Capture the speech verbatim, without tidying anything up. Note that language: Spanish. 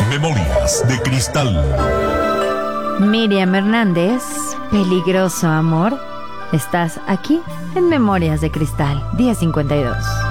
Memorias de Cristal. Miriam Hernández, Peligroso Amor. Estás aquí en Memorias de Cristal, día cincuenta y dos.